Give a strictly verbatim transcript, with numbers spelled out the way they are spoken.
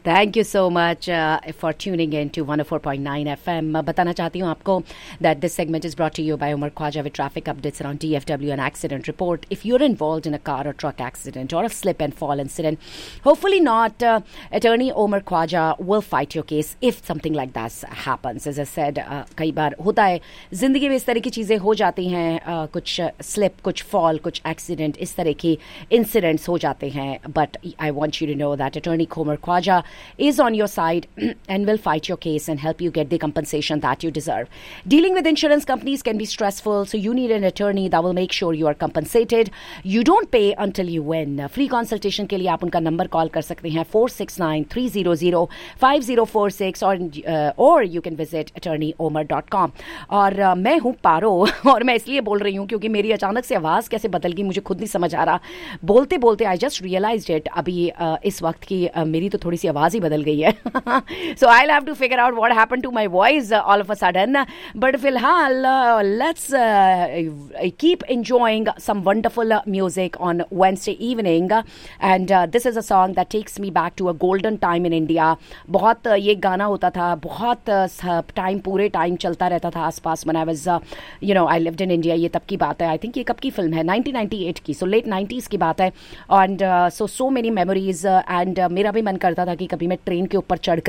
Thank you so much uh, for tuning in to one oh four point nine F M. Uh, बताना चाहती हूँ आपको that this segment is brought to you by Umar Khwaja with traffic updates around D F W and accident report. If you're involved in a car or truck accident or a slip and fall incident, hopefully not, uh, attorney Umar Khwaja will fight your case if something like that happens. As I said, uh, कई बार होता है जिंदगी में इस तरह की चीज़ें हो जाती हैं, uh, कुछ slip, कुछ fall, कुछ accident, इस तरह की incidents हो जाते हैं. But I want you to know that attorney Umar Khwaja is on your side and will fight your case and help you get the compensation that you deserve. Dealing with insurance companies can be stressful, so you need an attorney that will make sure you are compensated. You don't pay until you win. Free consultation के लिए आप उनका number call कर सकते हैं four six nine three zero zero five zero four six or uh, or you can visit attorney omar dot com. और uh, मैं हूँ पारो और मैं इसलिए बोल रही हूँ क्योंकि मेरी अचानक से आवाज़ कैसे बदल गई मुझे खुद नहीं समझ आ रहा. बोलते बोलते आई जस्ट रियलाइज्ड इट अभी uh, इस वक्त की uh, मेरी तो थोड़ी सी आवाज़ ही बदल गई है. So I'll have to figure out what happened to my voice uh, all of a sudden. But फिलहाल uh, let's uh, keep enjoying some wonderful uh, music on Wednesday evening. And uh, this is a song that takes me back to a golden time in India. बहुत uh, ये गाना होता था, बहुत time uh, पूरे time चलता रहता था आसपास. When I was, uh, you know, I lived in India. ये तब की बात है. I think ये कब की फिल्म है? nineteen ninety-eight की. So late nineties की बात है. And uh, so so many memories uh, and uh, मेरा भी मन करता था कि कभी मैं ट्रेन के ऊपर चढ़कर